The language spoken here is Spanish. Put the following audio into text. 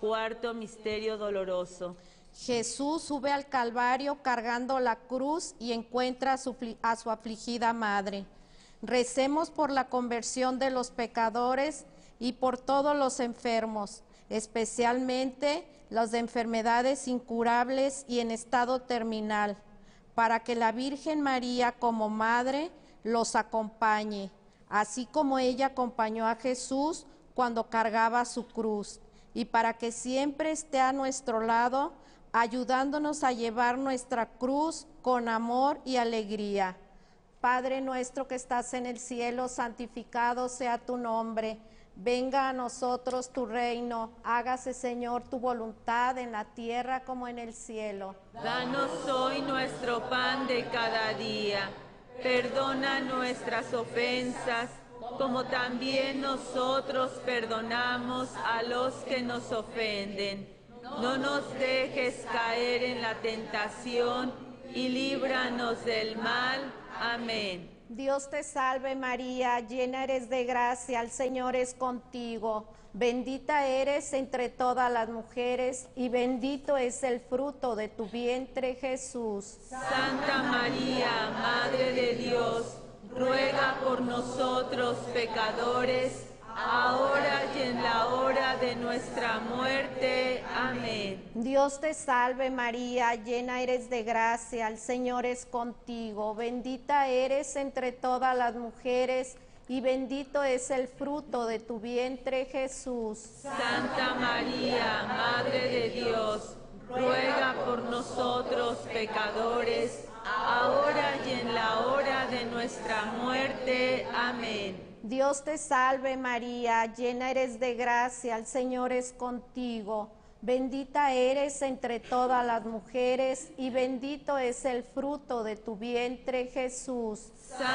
Cuarto misterio doloroso. Jesús sube al Calvario cargando la cruz y encuentra a su afligida madre. Recemos por la conversión de los pecadores y por todos los enfermos, especialmente los de enfermedades incurables y en estado terminal, para que la Virgen María como madre los acompañe, así como ella acompañó a Jesús cuando cargaba su cruz, y para que siempre esté a nuestro lado, ayudándonos a llevar nuestra cruz con amor y alegría. Padre nuestro que estás en el cielo, santificado sea tu nombre. Venga a nosotros tu reino. Hágase, Señor, tu voluntad en la tierra como en el cielo. Danos hoy nuestro pan de cada día. Perdona nuestras ofensas, como también nosotros perdonamos a los que nos ofenden. No nos dejes caer en la tentación y líbranos del mal. Amén. Dios te salve María, llena eres de gracia, el Señor es contigo. Bendita eres entre todas las mujeres y bendito es el fruto de tu vientre, Jesús. Santa María, Madre de Dios, ruega por nosotros pecadores, ahora y en la hora de nuestra muerte. Amén. Dios te salve María, llena eres de gracia, el Señor es contigo. Bendita eres entre todas las mujeres y bendito es el fruto de tu vientre, Jesús. Santa María, Madre de Dios, ruega por nosotros pecadores, ahora y en la hora de nuestra muerte. Amén. Dios te salve María, llena eres de gracia, el Señor es contigo. Bendita eres entre todas las mujeres y bendito es el fruto de tu vientre, Jesús.